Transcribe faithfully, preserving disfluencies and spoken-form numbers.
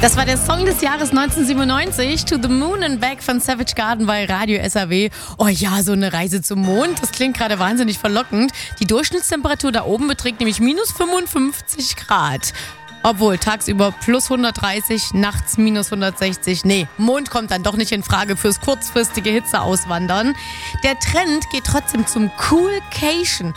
Das war der Song des Jahres neunzehnhundertsiebenundneunzig, To the Moon and Back von Savage Garden bei Radio S R W. Oh ja, so eine Reise zum Mond, das klingt gerade wahnsinnig verlockend. Die Durchschnittstemperatur da oben beträgt nämlich minus fünfundfünfzig Grad. Obwohl, tagsüber plus hundertdreißig, nachts minus hundertsechzig. Nee, Mond kommt dann doch nicht in Frage fürs kurzfristige Hitzeauswandern. Der Trend geht trotzdem zum Coolcation.